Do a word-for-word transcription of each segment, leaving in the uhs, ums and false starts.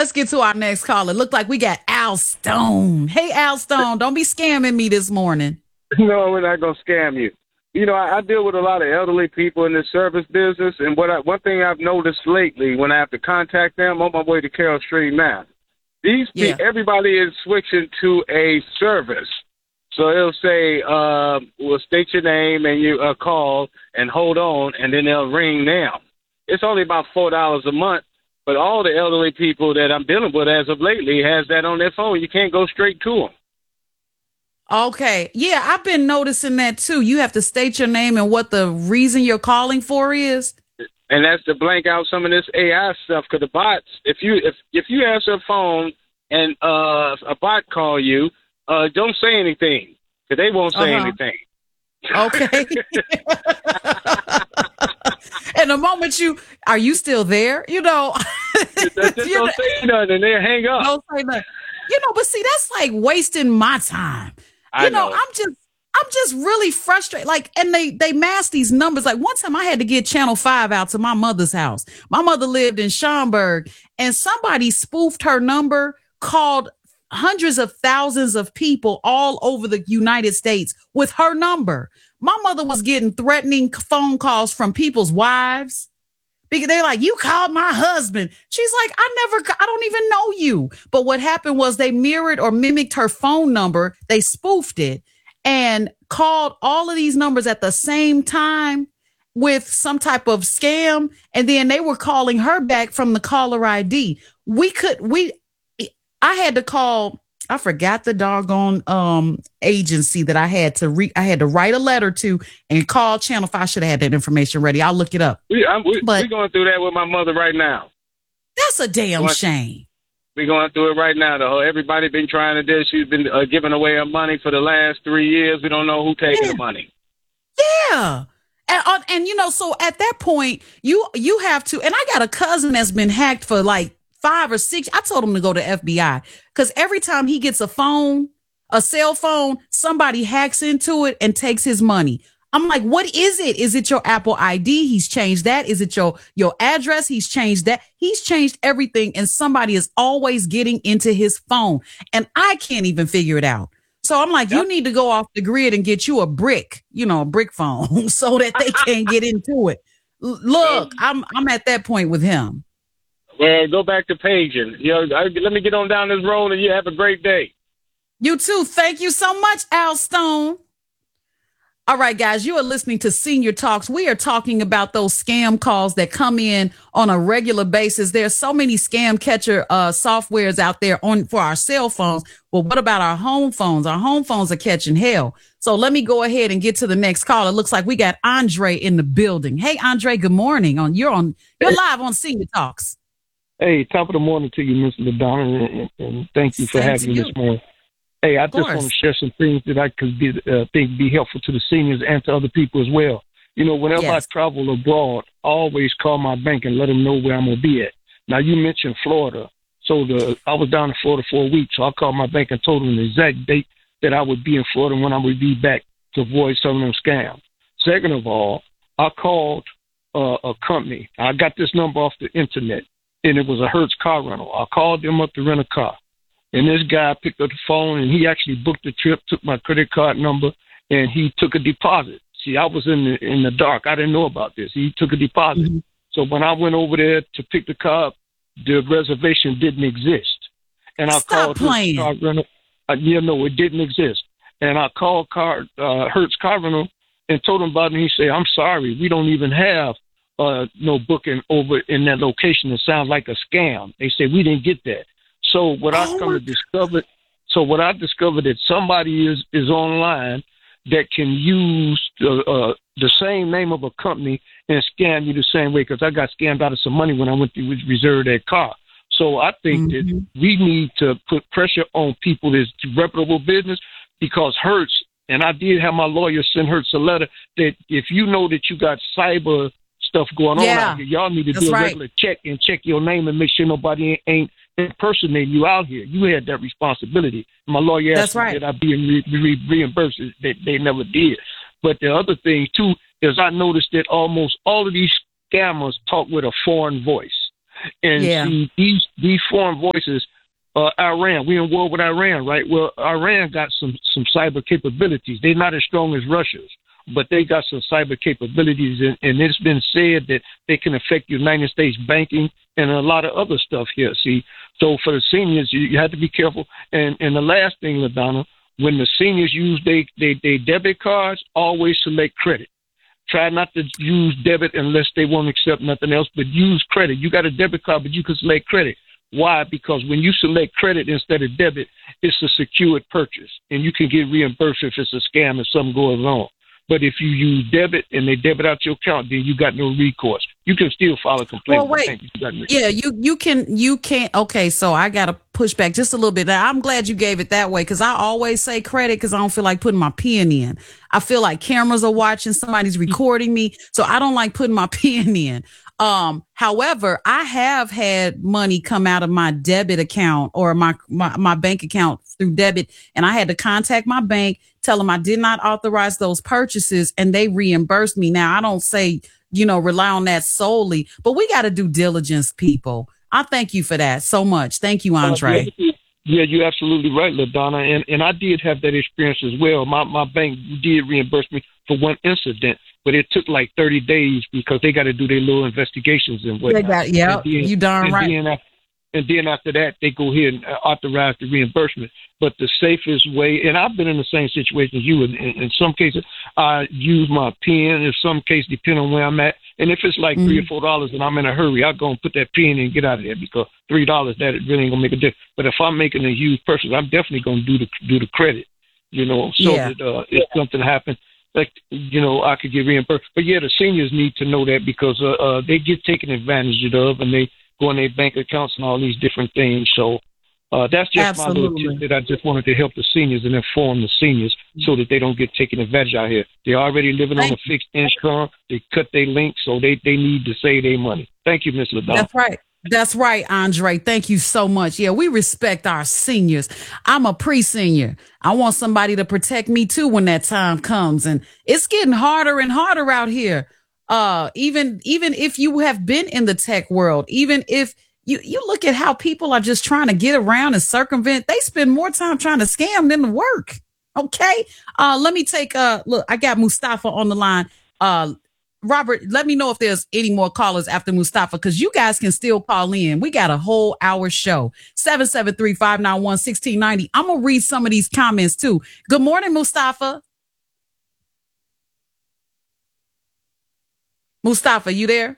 Let's get to our next caller. Look like we got Al Stone. Hey, Al Stone, don't be scamming me this morning. No, we're not going to scam you. You know, I, I deal with a lot of elderly people in the service business, and what I, one thing I've noticed lately when I have to contact them, I'm on my way to Carroll Street now. These Yeah. pe- everybody is switching to a service. So it'll say, uh, "We'll state your name and you uh, call and hold on," and then they'll ring now. It's only about four dollars a month, but all the elderly people that I'm dealing with as of lately has that on their phone. You can't go straight to them. Okay. Yeah, I've been noticing that too. You have to state your name and what the reason you're calling for is. And that's to blank out some of this A I stuff. Because the bots, if you if if you answer a phone and uh, a bot call you, uh, don't say anything, because they won't say Uh-huh. anything. Okay. And the moment you are you still there? You know, Just don't say nothing, and they hang up. don't say nothing. You know, but see, that's like wasting my time. I You know, know. I'm just I'm just really frustrated. Like, and they they mask these numbers. Like one time I had to get Channel five out to my mother's house. My mother lived in Schaumburg, and somebody spoofed her number, called hundreds of thousands of people all over the United States with her number. My mother was getting threatening phone calls from people's wives. Because they're like, "You called my husband." She's like, I never, I don't even know you. But what happened was they mirrored or mimicked her phone number. They spoofed it and called all of these numbers at the same time with some type of scam. And then they were calling her back from the caller I D. We could, we, I had to call, I forgot the doggone um agency that I had to re I had to write a letter to and call Channel five. I should have had that information ready. I'll look it up. We, I'm, we, But- we're going through that with my mother right now. That's a damn What? shame. We're going through it right now. Though everybody been trying to do. She's been uh, giving away her money for the last three years. We don't know who taking Yeah. the money. Yeah. And, uh, and you know, so at that point, you you have to, and I got a cousin that's been hacked for like five or six. I told him to go to F B I because every time he gets a phone, a cell phone, somebody hacks into it and takes his money. I'm like, what is it? Is it your Apple I D? He's changed that. Is it your, your address? He's changed that. He's changed everything. And somebody is always getting into his phone. And I can't even figure it out. So I'm like, Yep. you need to go off the grid and get you a brick, you know, a brick phone so that they can't get into it. L- Look, I'm I'm at that point with him. Well, go back to paging. You know, I, let me get on down this road, and you have a great day. You too. Thank you so much, Al Stone. All right, guys, you are listening to Senior Talks. We are talking about those scam calls that come in on a regular basis. There's so many scam catcher uh, softwares out there on for our cell phones. Well, what about our home phones? Our home phones are catching hell. So let me go ahead and get to the next call. It looks like we got Andre in the building. Hey, Andre, good morning. On you're on you're live on Senior Talks. Hey, top of the morning to you, Mister LaDonna, and, and thank you for Same to having me you. this morning. Hey, I just course. want to share some things that I could be, uh, think be helpful to the seniors and to other people as well. You know, whenever Yes. I travel abroad, I always call my bank and let them know where I'm going to be at. Now, you mentioned Florida. So the I was down in Florida for a week, so I called my bank and told them the exact date that I would be in Florida and when I would be back to avoid some of them scams. Second of all, I called uh, a company. I got this number off the internet, and it was a Hertz car rental. I called them up to rent a car. And this guy picked up the phone, and he actually booked the trip, took my credit card number, and he took a deposit. See, I was in the in the dark. I didn't know about this. He took a deposit. Mm-hmm. So when I went over there to pick the car up, the reservation didn't exist. And I Stop called Hertz playing. car rental. Uh, yeah, no, it didn't exist. And I called car uh, Hertz car rental and told him about it. And he said, "I'm sorry, we don't even have uh, no booking over in that location. It sounds like a scam." They said we didn't get that. So what I Oh, come my- to discover, so what I discovered that somebody is is online that can use the uh, the same name of a company and scam you the same way. Because I got scammed out of some money when I went to reserve that car. So I think Mhm. that we need to put pressure on people that's reputable business, because Hertz, and I did have my lawyer send Hertz a letter that if you know that you got cyber stuff going on Yeah, out here, y'all need to that's do a right. regular check and check your name and make sure nobody ain't, ain't impersonating you out here. You had that responsibility. My lawyer That's asked me right. that I be re- re- reimbursed. They, they never did. But the other thing, too, is I noticed that almost all of these scammers talk with a foreign voice. And Yeah. see, these these foreign voices, uh, Iran, we in war with Iran, right? Well, Iran got some some cyber capabilities. They're not as strong as Russia's, but they got some cyber capabilities, and, and it's been said that they can affect the United States banking and a lot of other stuff here. See, so for the seniors, you, you have to be careful. And and the last thing, LaDonna, when the seniors use they they they debit cards, always select credit. Try not to use debit unless they won't accept nothing else, but use credit. You got a debit card, but you can select credit. Why? Because when you select credit instead of debit, it's a secured purchase, and you can get reimbursed if it's a scam and something goes wrong. But if you use debit and they debit out your account, then you got no recourse. You can still file a complaint. Well, wait. You got no- Yeah, you you can you can't. Okay, so I got to push back just a little bit. Now, I'm glad you gave it that way because I always say credit because I don't feel like putting my pen in. I feel like cameras are watching, somebody's recording me, so I don't like putting my pen in. Um, however, I have had money come out of my debit account or my, my, my bank account through debit, and I had to contact my bank, tell them I did not authorize those purchases, and they reimbursed me. Now, I don't say, you know, rely on that solely, but we got to do diligence, people. I thank you for that so much. Thank you, Andre. Uh, yeah, yeah, you're absolutely right, LaDonna, and, and I did have that experience as well. My, my bank did reimburse me for one incident, but it took like thirty days because they got to do their little investigations and whatnot. They got, yeah, you darn and right. Then after, and then after that, they go ahead and authorize the reimbursement. But the safest way, and I've been in the same situation as you, in, in some cases, I use my pen. In some cases, depending on where I'm at. And if it's like mm-hmm. three or four dollars and I'm in a hurry, I'll go and put that pen in and get out of there because three dollars, that really ain't going to make a difference. But if I'm making a huge purchase, I'm definitely going to do the do the credit, you know, so yeah. that uh, if something happens, like, you know, I could get reimbursed. But yeah, the seniors need to know that because uh, uh, they get taken advantage of and they go in their bank accounts and all these different things. So uh, that's just Absolutely. my little tip that I just wanted to help the seniors and inform the seniors so that they don't get taken advantage out here. They're already living Thank on a fixed income. They cut their links, so they, they need to save their money. Thank you, Miz LaDonna. That's right. That's right, Andre. Thank you so much. Yeah, we respect our seniors. I'm a pre-senior. I want somebody to protect me too when that time comes. And it's getting harder and harder out here. Uh, even, even if you have been in the tech world, even if you, you look at how people are just trying to get around and circumvent, they spend more time trying to scam than to work. Okay. Uh, let me take, uh, look, I got Mustafa on the line. Uh, Robert, let me know if there's any more callers after Mustafa, because you guys can still call in. We got a whole hour show. seven seven three, five nine one, one six nine zero. I'm going to read some of these comments too. Good morning, Mustafa. Mustafa, you there?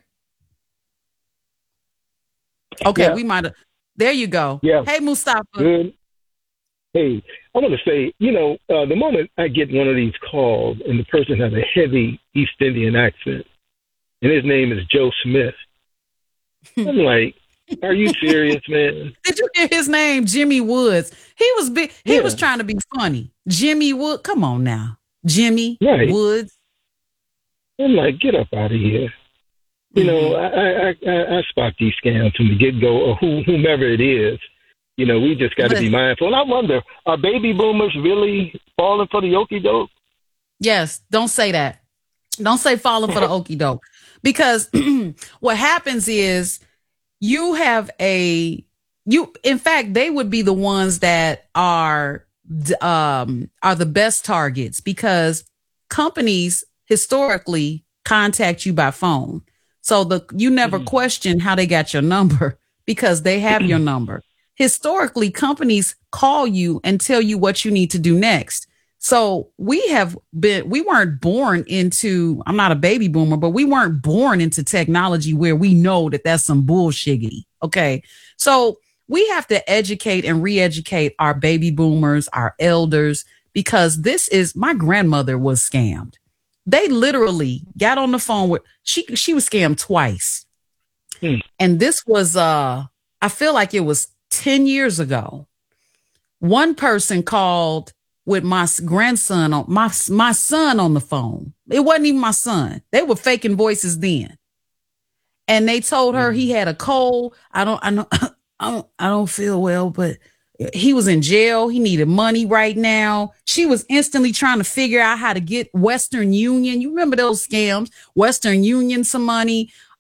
Okay, yeah. we might have. There you go. Yeah. Hey, Mustafa. Good. Hey, I want to say, you know, uh, the moment I get one of these calls and the person has a heavy East Indian accent and his name is Joe Smith, I'm like, are you serious, man? Did you hear his name? Jimmy Woods. He was big. He yeah. was trying to be funny. Jimmy Wood. Come on now. Jimmy right. Woods. I'm like, get up out of here. You mm-hmm. know, I, I, I, I spot these scams from the get-go or who, whomever it is. You know, we just got to be mindful. And I wonder, are baby boomers really falling for the okie doke? Yes. Don't say that. Don't say falling for the okie doke. Because what happens is you have a, you, in fact, they would be the ones that are, um, are the best targets because companies historically contact you by phone. So the, you never mm-hmm. question how they got your number because they have your number. Historically, companies call you and tell you what you need to do next. So we have been, we weren't born into, I'm not a baby boomer, but we weren't born into technology where we know that that's some bullshiggity. Okay. So we have to educate and re-educate our baby boomers, our elders, because this is, my grandmother was scammed. They literally got on the phone with, she, she was scammed twice. Hmm. And this was, uh, I feel like it was ten years ago. One person called with my grandson on my, my son on the phone. It wasn't even my son. They were faking voices then. And they told her mm-hmm. he had a cold. I don't, I don't, I don't, I don't feel well, but he was in jail. He needed money right now. She was instantly trying to figure out how to get Western Union. You remember those scams? Western Union some money.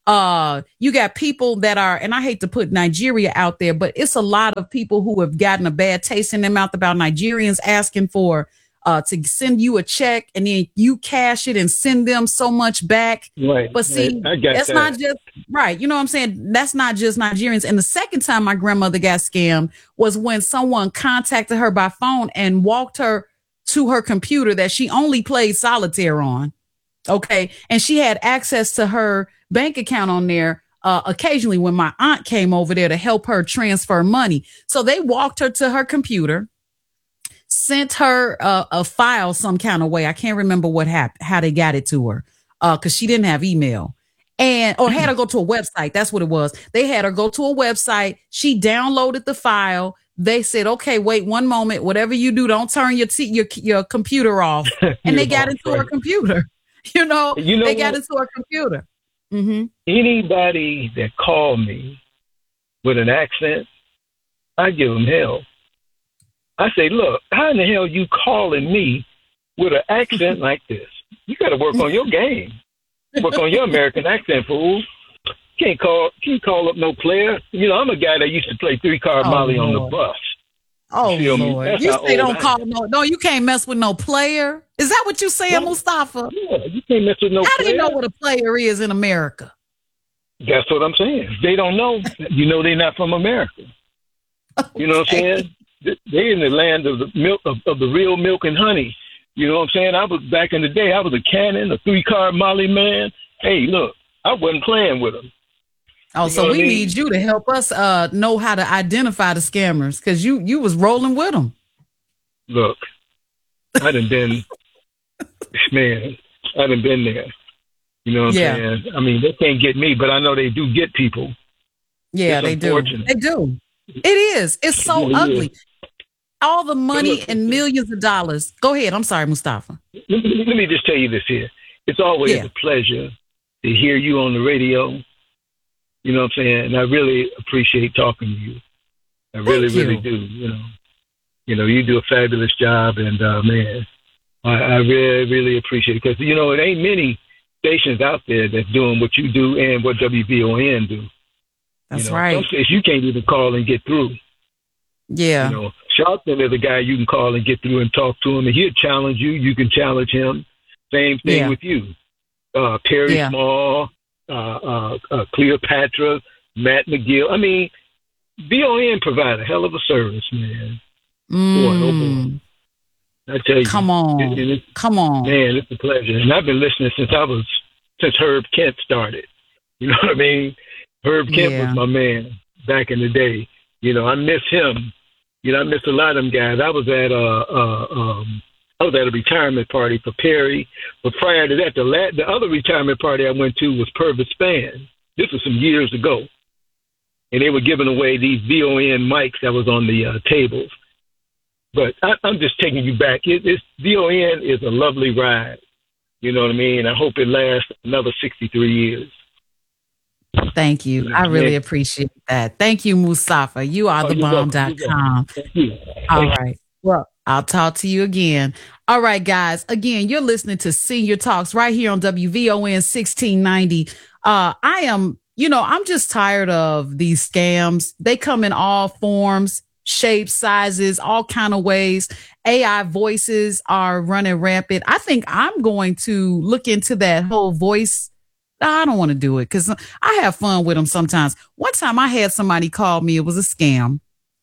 Uh, you got people that are, and I hate to put Nigeria out there, but it's a lot of people who have gotten a bad taste in their mouth about Nigerians asking for uh to send you a check and then you cash it and send them so much back. Right. But see, I got that's that. not just right. You know what I'm saying? That's not just Nigerians. And the second time my grandmother got scammed was when someone contacted her by phone and walked her to her computer that she only played solitaire on. Okay. And she had access to her bank account on there uh, occasionally when my aunt came over there to help her transfer money. So they walked her to her computer, sent her uh, a file some kind of way. I can't remember what happened, how they got it to her, uh, because she didn't have email. And or had her go to a website. That's what it was. They had her go to a website. She downloaded the file. They said, okay, wait one moment. Whatever you do, don't turn your t- your your computer off. And they got into her computer. You know, You know they got what? into her computer. Mm-hmm. Anybody that called me with an accent, I give them hell. I say, look, how in the hell you calling me with an accent like this? You got to work on your game. Work on your American accent, fool. Can't call, can't call up no player. You know, I'm a guy that used to play three card Oh, Molly on the Lord. bus. Oh, feel me? Lord. That's You how say old don't I call am. no, no, you can't mess with no player. Is that what you saying, No. Mustafa? Yeah, you can't mess with no How do player. you know what a player is in America? That's what I'm saying. They don't know. You know, they're not from America. You know what I'm Okay. saying? They in the land of the milk of, of the real milk and honey. You know what I'm saying? I was back in the day. I was a cannon, a three card Molly man. Hey, look, I wasn't playing with them. Oh, You so know what we I mean? need you to help us uh know how to identify the scammers because you you was rolling with them. Look, I done been, man, I done been there. You know what I'm Yeah. saying? I mean, they can't get me, but I know they do get people. Yeah, It's they do. unfortunate. They do. It is. It's so really ugly. is. All the money look, and millions of dollars. Go ahead. I'm sorry, Mustafa. Let me, let me just tell you this here. It's always Yeah. a pleasure to hear you on the radio. You know what I'm saying? And I really appreciate talking to you. I really, Thank you. really do. You know, you know, you do a fabulous job, and uh, man, I, I really, really appreciate it because you know it ain't many stations out there that's doing what you do and what W V O N do. That's you know, right. Some stations you can't even call and get through. Yeah. You know, Sharpton is a guy you can call and get through and talk to him, and he'll challenge you. You can challenge him. Same thing Yeah. with you. Uh, Perry Yeah. Small, uh, uh, uh, Cleopatra, Matt McGill. I mean, V O N provide a hell of a service, man. Boy, oh Mm, boy. I tell you. come on. it- it- it's- Come on. man, it's a pleasure. And I've been listening since I was, since Herb Kent started. You know what I mean? Herb Kent Yeah. was my man back in the day. You know, I miss him. You know, I miss a lot of them guys. I was at uh, uh, um, I was at a retirement party for Perry. But prior to that, the la- the other retirement party I went to was Purvis Spann. This was some years ago. And they were giving away these V O N mics that was on the uh, tables. But I, I'm just taking you back. It, it's, V O N is a lovely ride. You know what I mean? I hope it lasts another sixty-three years. Thank you. I really appreciate that. Thank you, Mustafa. You are Oh, the you're bomb welcome. dot You're com. Thank you. All Thank right. Well, I'll talk to you again. All right, guys. Again, you're listening to Senior Talks right here on W V O N sixteen ninety. Uh, I am, you know, I'm just tired of these scams. They come in all forms, shapes, sizes, all kind of ways. A I voices are running rampant. I think I'm going to look into that whole voice. I don't want to do it because I have fun with them sometimes. One time I had somebody call me. It was a scam.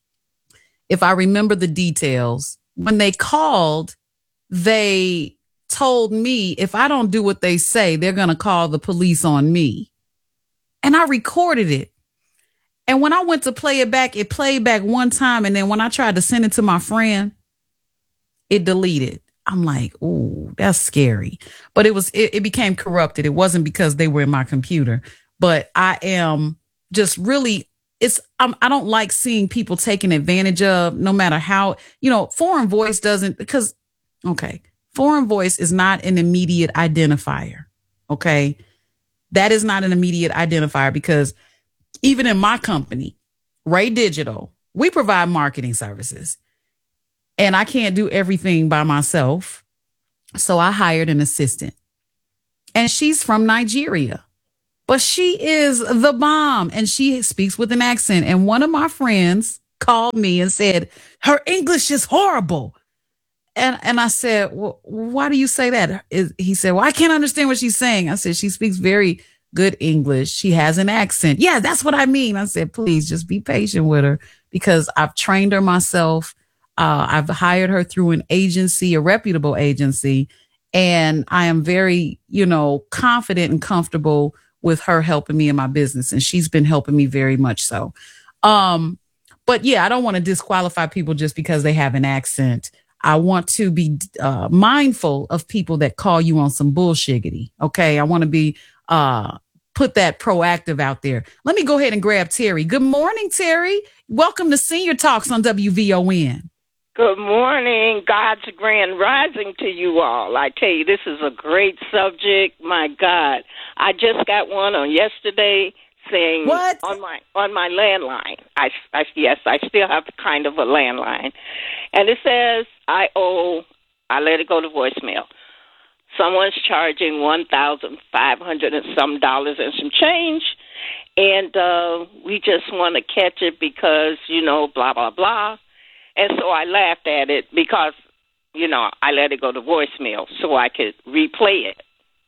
If I remember the details, when they called, they told me if I don't do what they say, they're going to call the police on me. And I recorded it. And when I went to play it back, it played back one time. And then when I tried to send it to my friend, it deleted. I'm like, ooh, that's scary. But it was, it, it became corrupted. It wasn't because they were in my computer, but I am just really, it's, I'm, I don't like seeing people taken advantage of no matter how, you know, foreign voice doesn't, because, okay, foreign voice is not an immediate identifier. Okay. That is not an immediate identifier because even in my company, Ray Digital, we provide marketing services. And I can't do everything by myself. So I hired an assistant. And she's from Nigeria. but she is the bomb and she speaks with an accent. And one of my friends called me and said, her English is horrible. And and I said, well, why do you say that? Is, he said, well, I can't understand what she's saying. I said, she speaks very good English. She has an accent. Yeah, that's what I mean. I said, please just be patient with her because I've trained her myself. Uh, I've hired her through an agency, a reputable agency. And I am very, you know, confident and comfortable with her helping me in my business. And she's been helping me very much so. Um, but yeah, I don't want to disqualify people just because they have an accent. I want to be uh, mindful of people that call you on some bullshiggity. Okay. I want to be, uh, put that proactive out there. Let me go ahead and grab Terry. Good morning, Terry. Welcome to Senior Talks on W V O N. Good morning. God's grand rising to you all. I tell you, this is a great subject. My God. I just got one on yesterday saying what? on my on my landline. I, I yes, I still have kind of a landline. And it says I owe I let it go to voicemail. Someone's charging one thousand five hundred and some dollars and some change. And uh, we just want to catch it because, you know, blah, blah, blah. And so I laughed at it because, you know, I let it go to voicemail so I could replay it.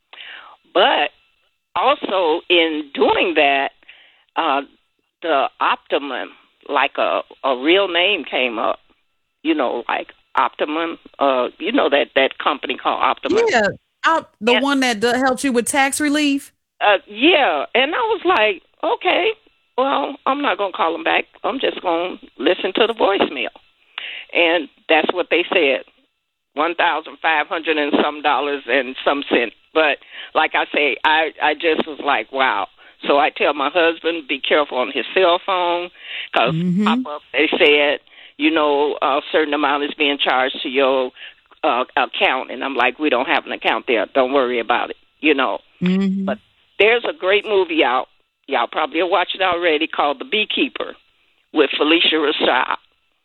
But also in doing that, uh, the Optimum, like a, a real name came up, you know, like Optimum, uh, you know, that, that company called Optimum. Yeah, uh, the and, one that uh, helps you with tax relief? Uh, yeah, and I was like, okay, well, I'm not going to call them back. I'm just going to listen to the voicemail. And that's what they said, one thousand five hundred and some dollars and some cents. But like I say, I, I just was like, wow. So I tell my husband, be careful on his cell phone because mm-hmm. pop-up, they said, you know, a certain amount is being charged to your uh, account. And I'm like, we don't have an account there. Don't worry about it, you know. Mm-hmm. But there's a great movie out. Y'all probably have watched it already called The Beekeeper with Felicia Rashad.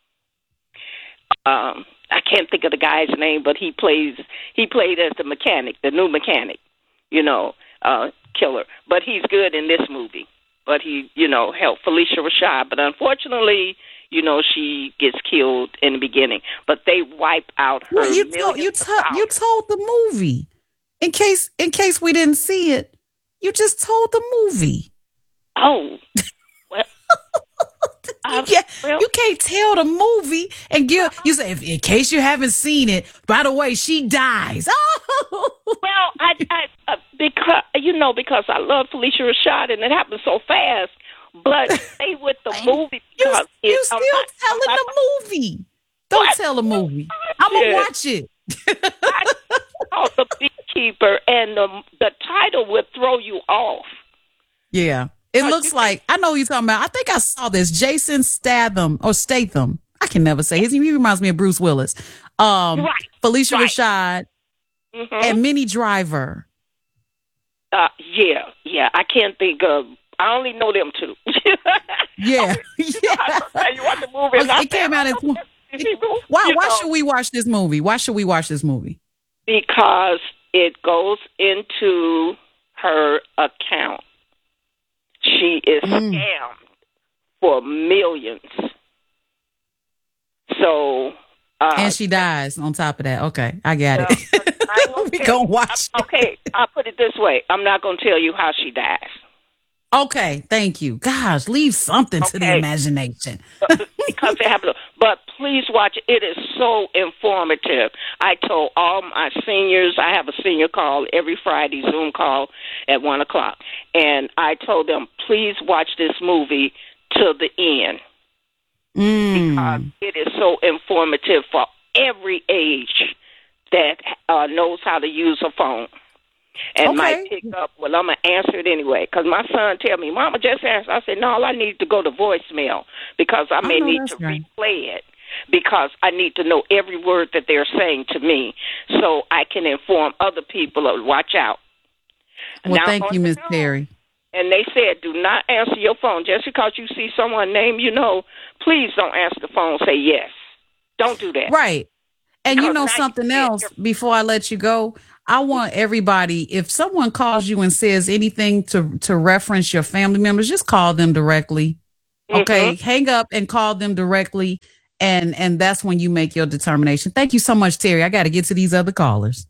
Um, I can't think of the guy's name, but he plays, he played as the mechanic, the new mechanic, you know, uh, killer. But he's good in this movie. But he, you know, helped Felicia Rashad. But unfortunately, you know, she gets killed in the beginning. But they wipe out her. Well, you told you, to, you told the movie. In case in case we didn't see it, you just told the movie. Oh, well, you, can't, well, you can't tell the movie and give. You say, if, in case you haven't seen it, by the way, she dies. Oh. Well, I, I uh, because you know because I love Felicia Rashad and it happened so fast. But stay with the movie. You, you still not, telling not, the movie? Don't what? Tell the movie. I'm gonna watch it. I called The Beekeeper, and the the title would throw you off. Yeah. It uh, looks like, I know you're talking about, I think I saw this, Jason Statham, or Statham. I can never say his name. He reminds me of Bruce Willis. Um, right. Felicia right. Rashad mm-hmm. and Minnie Driver. Uh, yeah, yeah. I can't think of, I only know them two. yeah. yeah. You want the movie? Okay, it came out in, it, why, why should we watch this movie? Why should we watch this movie? Because it goes into her account. She is mm. scammed for millions. So, uh, and she dies on top of that. Okay, I got uh, it. We gonna watch. I, okay, I'll put it this way: I'm not gonna tell you how she dies. Okay, thank you. Gosh, leave something okay. to the imagination. Because it happened. But please watch it. It is so informative. I told all my seniors, I have a senior call every Friday, Zoom call at one o'clock. And I told them, please watch this movie to the end. Mm. Because it is so informative for every age that uh, knows how to use a phone. And okay. might pick up, well, I'm going to answer it anyway. Because my son tell me, Mama, just answer. I said, no, I need to go to voicemail because I may I need to right. replay it because I need to know every word that they're saying to me so I can inform other people of watch out. Well, now, thank you, Miz Terry. And they said, do not answer your phone. Just because you see someone name you know, please don't answer the phone. Say yes. Don't do that. Right. And you Because know now something you can't else before I let you go? I want everybody, if someone calls you and says anything to, to reference your family members, just call them directly. Okay. Mm-hmm. Hang up and call them directly. And and that's when you make your determination. Thank you so much, Terry. I got to get to these other callers.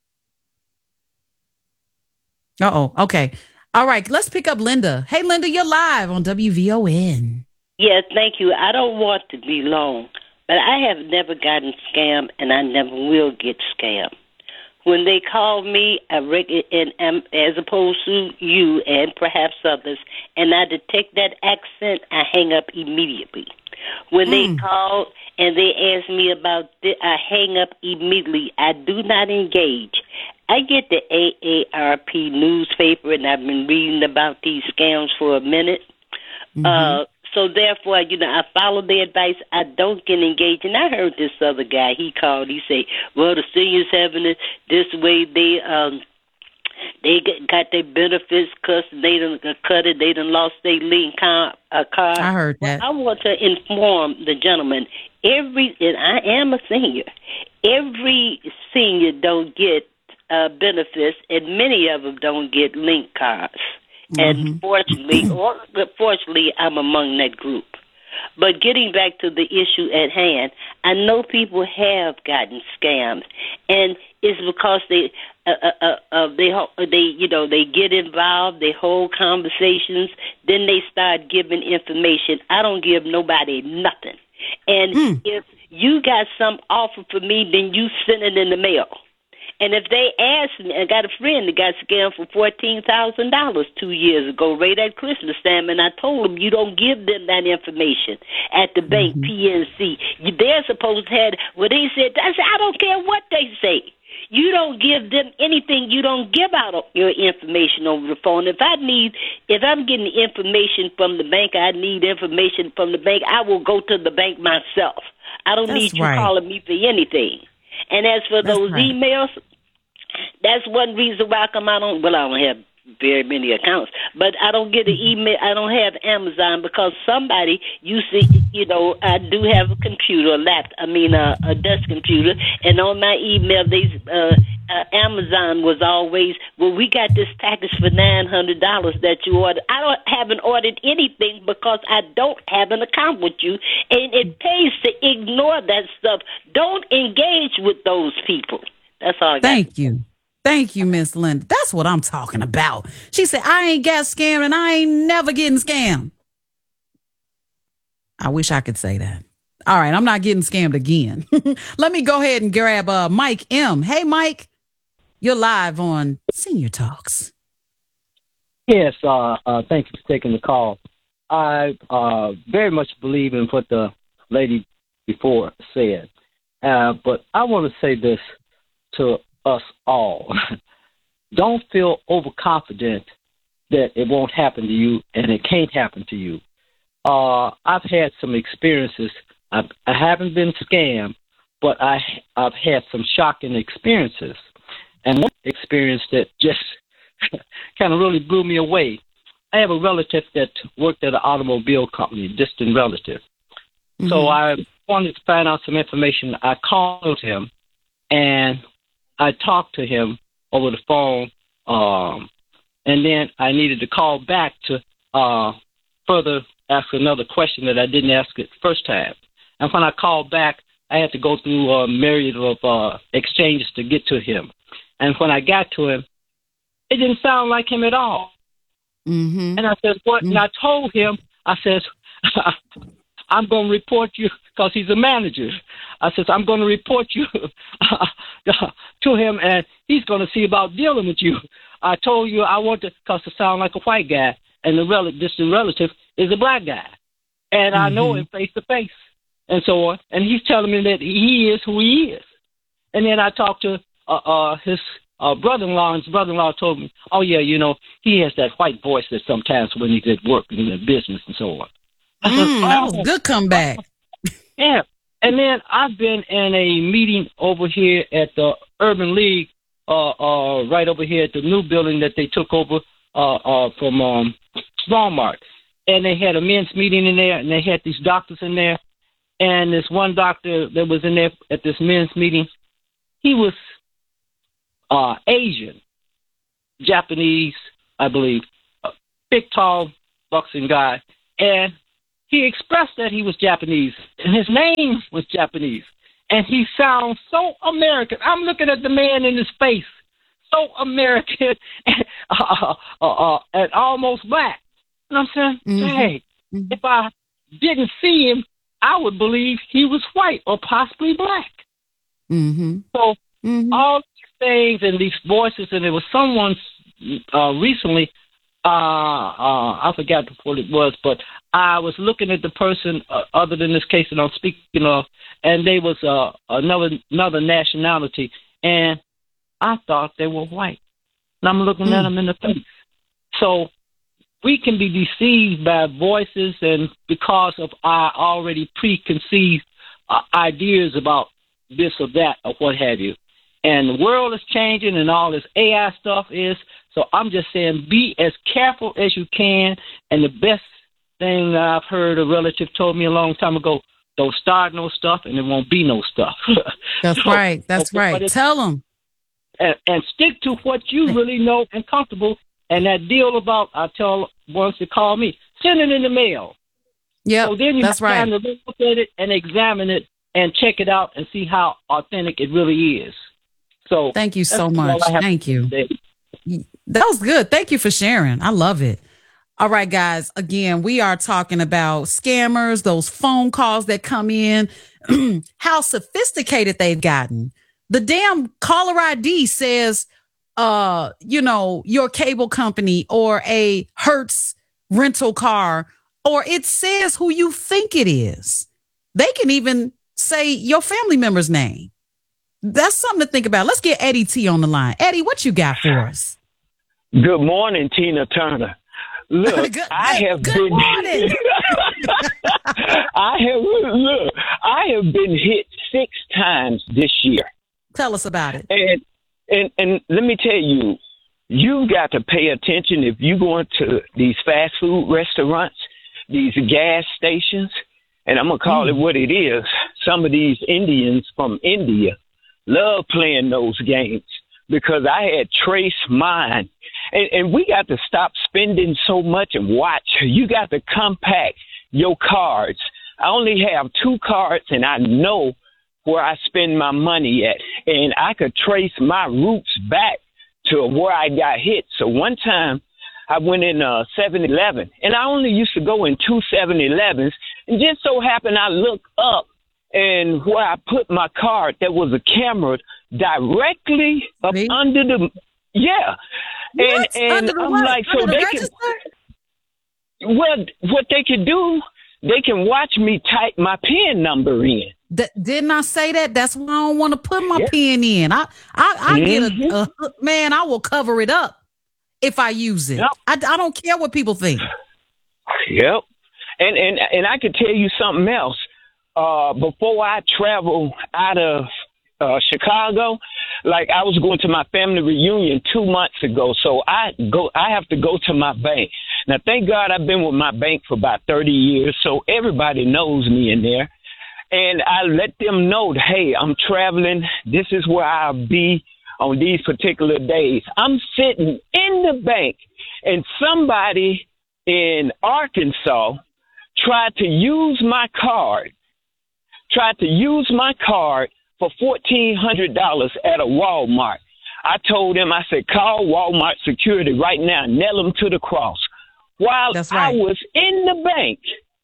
Uh oh. Okay. All right. Let's pick up Linda. Hey, Linda, you're live on W V O N. Yes, thank you. I don't want to be long, but I have never gotten scammed, and I never will get scammed. When they call me, I rec- and, and as opposed to you and perhaps others, and I detect that accent, I hang up immediately. When mm. they call and they ask me about this, I hang up immediately. I do not engage. I get the A A R P newspaper, and I've been reading about these scams for a minute. Mm-hmm. Uh, so therefore, you know, I follow the advice. I don't get engaged. And I heard this other guy, he called, he say, well, the seniors having it this way, they um they got their benefits cut, they done cut it, they done lost their link car, uh, car. I heard that. Well, I want to inform the gentleman, every, and I am a senior, every senior don't get uh, benefits, and many of them don't get link cards. Mm-hmm. And fortunately, or fortunately, I'm among that group. But getting back to the issue at hand, I know people have gotten scammed, and it's because they, uh, uh, uh, they, they, you know, they get involved, they hold conversations, then they start giving information. I don't give nobody nothing, and mm. if you got some offer for me, then you send it in the mail. And if they ask me, I got a friend that got scammed for fourteen thousand dollars two years ago, right at Christmas time, and I told him, you don't give them that information at the bank, mm-hmm. P N C. They're supposed to have, well, they said, I said, I don't care what they say. You don't give them anything. You don't give out your information over the phone. If I need, if I'm getting information from the bank, I need information from the bank, I will go to the bank myself. I don't That's need you right. calling me for anything. And as for That's those right. emails, that's one reason why I come out on, well, I don't have very many accounts, but I don't get an email, I don't have Amazon because somebody, you see, you know, I do have a computer, a laptop, I mean a, a desk computer, and on my email, they, uh, uh, Amazon was always, well, we got this package for nine hundred dollars that you ordered. I don't haven't ordered anything because I don't have an account with you, and it pays to ignore that stuff. Don't engage with those people. That's all I got. Thank you. Thank you, Miss Linda. That's what I'm talking about. She said, I ain't got scammed and I ain't never getting scammed. I wish I could say that. All right, I'm not getting scammed again. Let me go ahead and grab uh, Mike M. Hey, Mike, you're live on Senior Talks. Yes, uh, uh, thank you for taking the call. I uh, very much believe in what the lady before said, uh, but I want to say this to us all. Don't feel overconfident that it won't happen to you and it can't happen to you. Uh, I've had some experiences. I've, I haven't been scammed, but I, I've had some shocking experiences. And one experience that just kind of really blew me away. I have a relative that worked at an automobile company, a distant relative. Mm-hmm. So I wanted to find out some information. I called him, and I talked to him over the phone, um, and then I needed to call back to uh, further ask another question that I didn't ask it the first time. And when I called back, I had to go through a myriad of uh, exchanges to get to him. And when I got to him, it didn't sound like him at all. Mm-hmm. And I said, what? Mm-hmm. And I told him, I said, I'm going to report you because he's a manager. I said, I'm going to report you to him, and he's going to see about dealing with you. I told you I want to, because to sound like a white guy, and the rel- distant relative is a black guy. And mm-hmm. I know him face to face, and so on. And he's telling me that he is who he is. And then I talked to uh, uh, his uh, brother-in-law, and his brother-in-law told me, oh, yeah, you know, he has that white voice that sometimes when he's at work and in the business and so on. I said, mm, oh, that was a good comeback. Yeah. And then I've been in a meeting over here at the Urban League, uh, uh, right over here at the new building that they took over uh, uh, from um, Walmart. And they had a men's meeting in there, and they had these doctors in there. And this one doctor that was in there at this men's meeting, he was uh, Asian, Japanese, I believe, a big, tall, buxom guy. And he expressed that he was Japanese, and his name was Japanese. And he sounds so American. I'm looking at the man in his face, so American and, uh, uh, uh, and almost black. You know what I'm saying? Mm-hmm. Hey, mm-hmm. If I didn't see him, I would believe he was white or possibly black. Mm-hmm. So mm-hmm. all these things and these voices, and there was someone uh, recently, uh, uh, I forgot what it was, but I was looking at the person uh, other than this case that I'm speaking of, and they was uh, another another nationality, and I thought they were white. And I'm looking mm. at them in the face. So we can be deceived by voices and because of our already preconceived uh, ideas about this or that or what have you. And the world is changing and all this A I stuff is. So I'm just saying be as careful as you can. And the best thing I've heard a relative told me a long time ago, don't start no stuff and there won't be no stuff. That's so, right. That's okay, right. Tell them. And, and stick to what you really know and comfortable. And that deal about, I tell ones to call me, send it in the mail. Yeah, so then you that's have time right. to look at it and examine it and check it out and see how authentic it really is. So thank you so much. Thank you. That was good. Thank you for sharing. I love it. All right, guys. Again, we are talking about scammers, those phone calls that come in, how sophisticated they've gotten. The damn caller I D says, uh, you know, your cable company or a Hertz rental car, or it says who you think it is. They can even say your family member's name. That's something to think about. Let's get Eddie T on the line. Eddie, what you got for us? Good morning, Tina Turner. Look, good, I have good been. Morning. I have look. I have been hit six times this year. Tell us about it. And and and let me tell you, you've got to pay attention if you go into these fast food restaurants, these gas stations, and I'm gonna call mm. it what it is. Some of these Indians from India love playing those games because I had traced mine. And, and we got to stop spending so much and watch. You got to compact your cards. I only have two cards, and I know where I spend my money at. And I could trace my roots back to where I got hit. So one time I went in uh, seven eleven, and I only used to go in two seven elevens. And just so happened I looked up, and where I put my card, there was a camera directly up Me? under the – yeah. What? And, and I'm what? like, under so they register? can, well, what they can do, they can watch me type my PIN number in. Th- didn't I say that? That's why I don't want to put my yeah. PIN in. I, I, I mm-hmm. get a, a, man, I will cover it up if I use it. Yep. I, I don't care what people think. Yep. And, and, and I could tell you something else. Uh, before I travel out of Uh, Chicago, like I was going to my family reunion two months ago, so I go. I have to go to my bank. Now, thank God I've been with my bank for about thirty years, so everybody knows me in there. And I let them know, hey, I'm traveling. This is where I'll be on these particular days. I'm sitting in the bank, and somebody in Arkansas tried to use my card, tried to use my card for fourteen hundred dollars at a Walmart. I told them, I said, call Walmart security right now, nail them to the cross. While That's right. I was in the bank,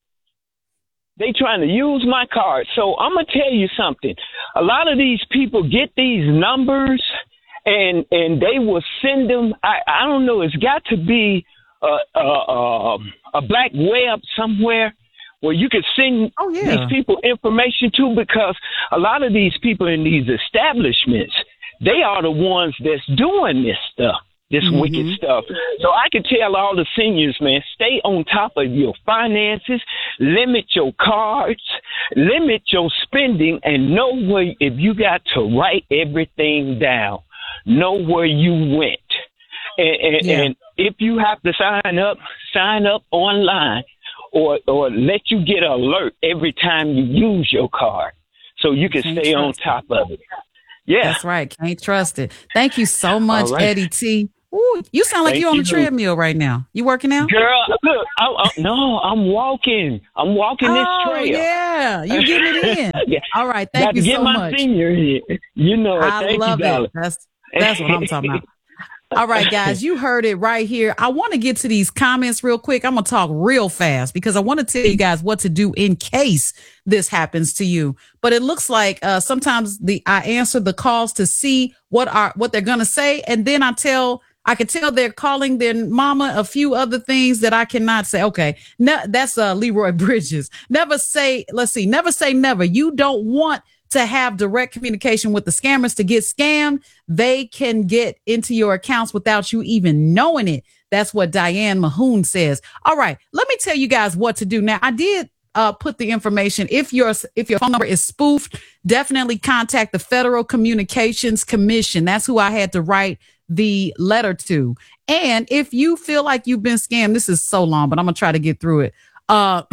they trying to use my card. So I'm going to tell you something. A lot of these people get these numbers and and they will send them. I, I don't know. It's got to be a, a, a, a black web somewhere where you can send oh, yeah. these people information to, because a lot of these people in these establishments, they are the ones that's doing this stuff, this mm-hmm. wicked stuff. So I can tell all the seniors, man, stay on top of your finances, limit your cards, limit your spending, and know where, if you got to write everything down, know where you went. And, and, yeah. and if you have to sign up, sign up online. or or let you get an alert every time you use your card, so you can stay on top of it. Yeah, that's right. Can't trust it. Thank you so much, right. Eddie T. Ooh, you sound like Thank you're on you. the treadmill right now. You working out? Girl, look, I, I, no, I'm walking. I'm walking oh, this trail. yeah, you getting it in. Yeah. All right, thank Got you to get so my much. Senior in. You know it. I Thank love you, it. darling. That's that's what I'm talking about. All right, guys, you heard it right here. I want to get to these comments real quick. I'm going to talk real fast because I want to tell you guys what to do in case this happens to you. But it looks like uh, sometimes the I answer the calls to see what are what they're going to say, and then I tell I can tell they're calling their mama a few other things that I cannot say. Okay, no, that's uh, Leroy Bridges. Never say. Let's see. Never say never. You don't want to have direct communication with the scammers to get scammed. They can get into your accounts without you even knowing it. That's what Diane Mahoon says. All right, let me tell you guys what to do. Now, I did uh, put the information. If your if your phone number is spoofed, definitely contact the Federal Communications Commission. That's who I had to write the letter to. And if you feel like you've been scammed, this is so long, but I'm going to try to get through it. Uh,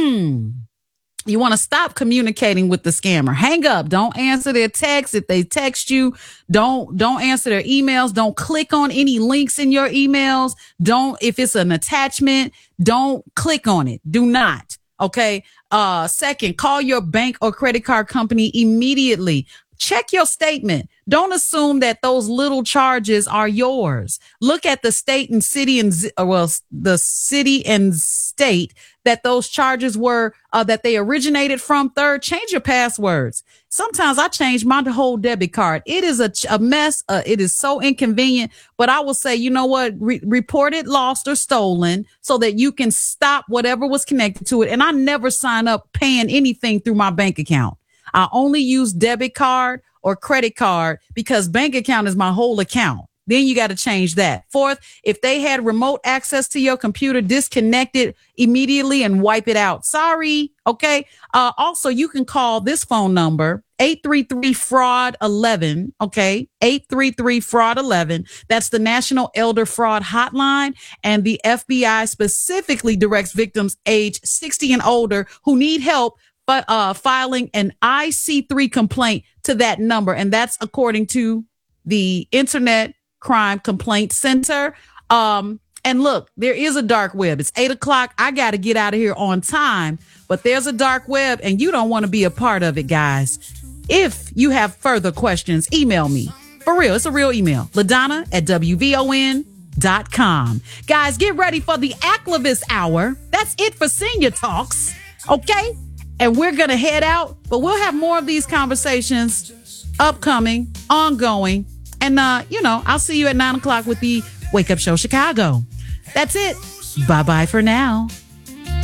You want to stop communicating with the scammer. Hang up. Don't answer their texts. If they text you, don't, don't answer their emails. Don't click on any links in your emails. Don't, if it's an attachment, don't click on it. Do not. Okay. Uh, second, call your bank or credit card company immediately. Check your statement. Don't assume that those little charges are yours. Look at the state and city and, well, the city and state that those charges were, uh, that they originated from. Third, change your passwords. Sometimes I change my whole debit card. It is a, a mess. Uh, it is so inconvenient, but I will say, you know what? Re- report it lost or stolen so that you can stop whatever was connected to it. And I never sign up paying anything through my bank account. I only use debit card or credit card because bank account is my whole account. Then you got to change that. Fourth, if they had remote access to your computer, disconnect it immediately and wipe it out. Sorry. Okay. Uh, also, you can call this phone number, eight three three fraud eleven. Okay. eight three three fraud eleven. That's the National Elder Fraud Hotline. And the F B I specifically directs victims age sixty and older who need help but uh, filing an I C three complaint to that number. And that's according to the Internet Crime Complaint Center. Um, and look, there is a dark web. It's eight o'clock. I got to get out of here on time, but there's a dark web and you don't want to be a part of it, guys. If you have further questions, email me. For real, it's a real email. LaDonna at W V O N dot com. Guys, get ready for the Aclavis Hour. That's it for Senior Talks. Okay? And we're going to head out, but we'll have more of these conversations upcoming, ongoing. And, uh, you know, I'll see you at nine o'clock with the Wake Up Show Chicago. That's it. Bye-bye for now.